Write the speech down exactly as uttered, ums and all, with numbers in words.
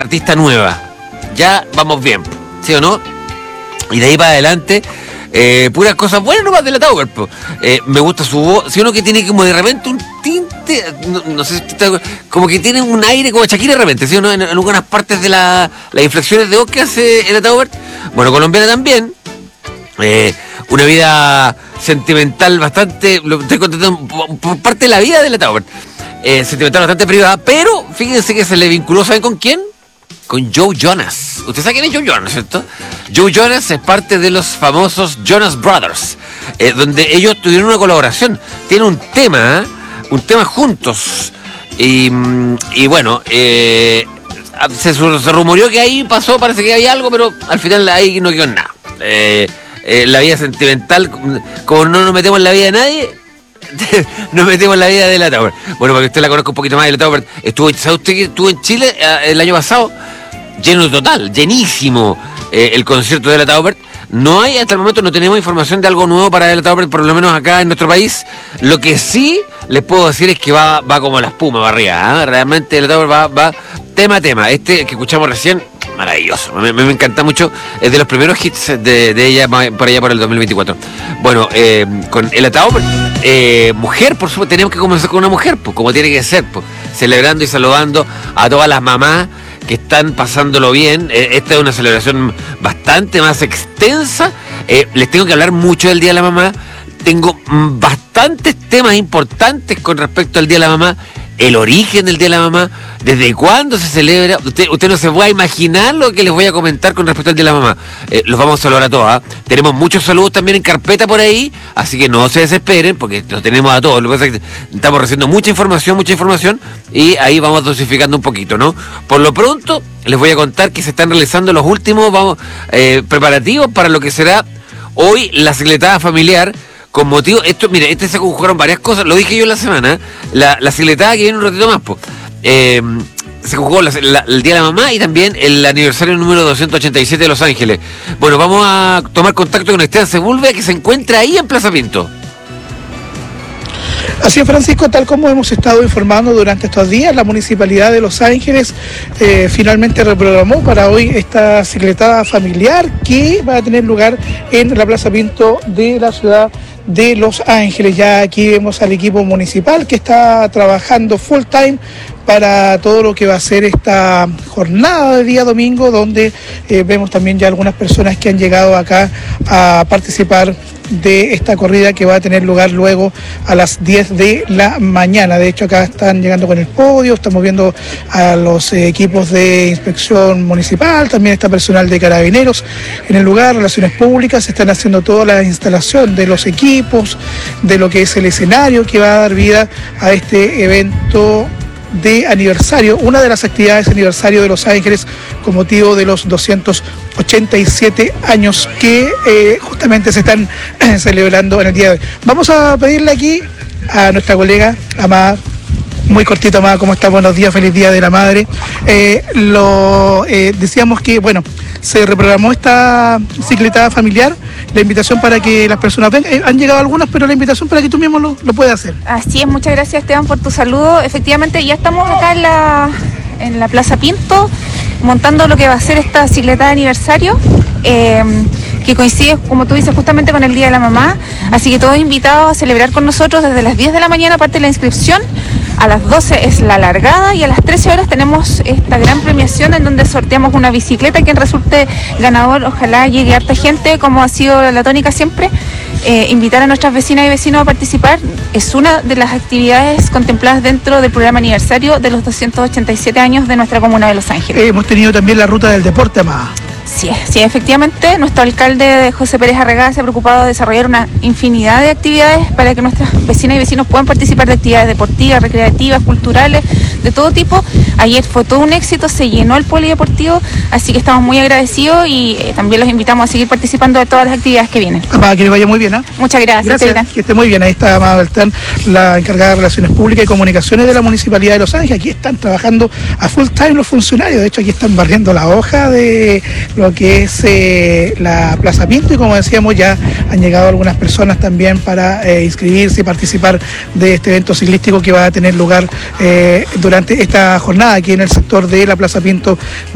artista nueva. Ya vamos bien, ¿sí o no? Y de ahí para adelante, eh, puras cosas buenas nomás de la Tauber. Eh, me gusta su voz, si uno que tiene como de repente un tinte, no, no sé si está, como que tiene un aire como Shakira de repente, ¿sí o no? En, en algunas partes de la, las inflexiones de voz que hace en la Tauber. Bueno, colombiana también. Eh, una vida sentimental bastante, lo estoy contando por parte de la vida de la Tauber. Eh, sentimental bastante privada, pero fíjense que se le vinculó, ¿saben con quién? Con Joe Jonas. Usted sabe quién es Joe Jonas, ¿cierto? Joe Jonas es parte de los famosos Jonas Brothers, eh, donde ellos tuvieron una colaboración. Tienen un tema, ¿eh? un tema juntos. Y, y bueno, eh, se, se rumoreó que ahí pasó, parece que había algo, pero al final ahí no quedó en nada. Eh, eh, la vida sentimental, como no nos metemos en la vida de nadie, nos metemos en la vida de la Tauber. Bueno, para que usted la conozca un poquito más de la Tauber, estuvo, ¿sabe usted que estuvo en Chile eh, el año pasado? Lleno total, llenísimo eh, el concierto de la Tauber. No hay, hasta el momento no tenemos información de algo nuevo para la Tauber, por lo menos acá en nuestro país. Lo que sí les puedo decir es que va, va como la espuma, va arriba, ¿eh? Realmente la Tauber va, va tema a tema. Este que escuchamos recién, maravilloso, me, me, me encanta mucho, es de los primeros hits de, de ella por allá por el dos mil veinticuatro. Bueno, eh, con el Tauber, eh, mujer, por supuesto, tenemos que comenzar con una mujer, pues, como tiene que ser, pues, celebrando y saludando a todas las mamás que están pasándolo bien. Eh, esta es una celebración bastante más extensa. Eh, les tengo que hablar mucho del Día de la Mamá. Tengo mm, bastantes temas importantes con respecto al Día de la Mamá. El origen del Día de la Mamá, desde cuándo se celebra. Usted, usted no se puede imaginar lo que les voy a comentar con respecto al Día de la Mamá. Eh, los vamos a saludar a todas. ¿eh? Tenemos muchos saludos también en carpeta por ahí, así que no se desesperen, porque los tenemos a todos. Lo que pasa es que estamos recibiendo mucha información, mucha información, y ahí vamos dosificando un poquito, ¿no? Por lo pronto, les voy a contar que se están realizando los últimos vamos, eh, preparativos para lo que será hoy la cicletada familiar. Con motivo, esto, mire, este se conjugaron varias cosas, lo dije yo en la semana, la, la cicletada que viene un ratito más, pues. Eh, se conjugó la, la, el Día de la Mamá y también el aniversario número doscientos ochenta y siete de Los Ángeles. Bueno, vamos a tomar contacto con Esteban Sepúlveda, que se encuentra ahí en Plaza Pinto. Así es, Francisco, tal como hemos estado informando durante estos días, la Municipalidad de Los Ángeles eh, finalmente reprogramó para hoy esta cicletada familiar que va a tener lugar en la Plaza Pinto de la ciudad de Los Ángeles. Ya aquí vemos al equipo municipal que está trabajando full time para todo lo que va a ser esta jornada de día domingo, donde eh, vemos también ya algunas personas que han llegado acá a participar de esta corrida que va a tener lugar luego a las diez de la mañana. De hecho, acá están llegando con el podio, estamos viendo a los eh, equipos de inspección municipal, también está personal de carabineros en el lugar, relaciones públicas, se están haciendo toda la instalación de los equipos, de lo que es el escenario que va a dar vida a este evento de aniversario, una de las actividades de aniversario de Los Ángeles con motivo de los doscientos ochenta y siete años que eh, justamente se están eh, celebrando en el día de hoy. Vamos a pedirle aquí a nuestra colega Amada, muy cortito, Amada, ¿cómo está? Buenos días, feliz Día de la Madre. Eh, lo eh, decíamos que, bueno, se reprogramó esta cicletada familiar, la invitación para que las personas vengan, eh, han llegado algunas, pero la invitación para que tú mismo lo, lo puedas hacer. Así es, muchas gracias, Esteban, por tu saludo. Efectivamente, ya estamos acá en la, en la Plaza Pinto, montando lo que va a ser esta cicletada de aniversario, eh, que coincide, como tú dices, justamente con el Día de la Mamá, así que todos invitados a celebrar con nosotros desde las diez de la mañana, parte de la inscripción. A las doce es la largada y a las trece horas tenemos esta gran premiación en donde sorteamos una bicicleta. Quien resulte ganador, ojalá llegue harta gente, como ha sido la tónica siempre. Eh, invitar a nuestras vecinas y vecinos a participar. Es una de las actividades contempladas dentro del programa aniversario de los doscientos ochenta y siete años de nuestra comuna de Los Ángeles. Eh, hemos tenido también la ruta del deporte, Amada. Sí, sí, efectivamente, nuestro alcalde José Pérez Arregada se ha preocupado de desarrollar una infinidad de actividades para que nuestras vecinas y vecinos puedan participar de actividades deportivas, recreativas, culturales, de todo tipo. Ayer fue todo un éxito, se llenó el polideportivo, así que estamos muy agradecidos y eh, también los invitamos a seguir participando de todas las actividades que vienen. Amada, que les vaya muy bien, ¿eh? Muchas gracias. Gracias, que esté muy bien. Ahí está Amada Beltrán, la encargada de Relaciones Públicas y Comunicaciones de la Municipalidad de Los Ángeles. Aquí están trabajando a full time los funcionarios, de hecho aquí están barriendo la hoja de lo que es eh, la Plaza Pinto y como decíamos ya han llegado algunas personas también para eh, inscribirse y participar de este evento ciclístico que va a tener lugar eh, durante esta jornada aquí en el sector de la Plaza Pinto